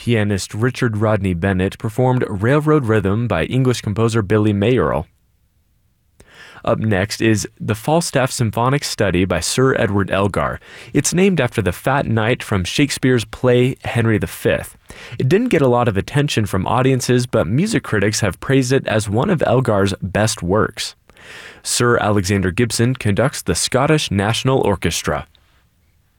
pianist Richard Rodney Bennett performed Railroad Rhythm by English composer Billy Mayerl. Up next is The Falstaff Symphonic Study by Sir Edward Elgar. It's named after the Fat Knight from Shakespeare's play Henry V. It didn't get a lot of attention from audiences, but music critics have praised it as one of Elgar's best works. Sir Alexander Gibson conducts the Scottish National Orchestra.